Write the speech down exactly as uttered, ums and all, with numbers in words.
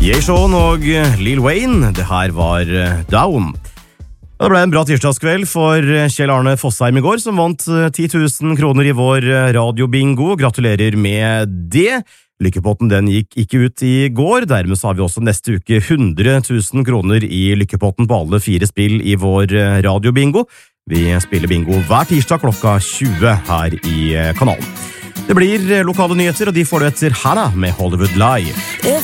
Jason og Lil Wayne, det her var Down. Det ble en bra tirsdagskveld for Kjell Arne Fossheim i går, som vant ti tusen kroner i vår radiobingo. Gratulerer med det. Lykkepotten den gikk ikke ut i går, dermed så har vi også neste uke hundre tusen kroner i lykkepotten på alle fire spill i vår radiobingo. Vi spiller bingo hver tirsdag klokka tjue her i kanalen. Det blir lokale nyheter, og de får du etter Hannah med Hollywood Live.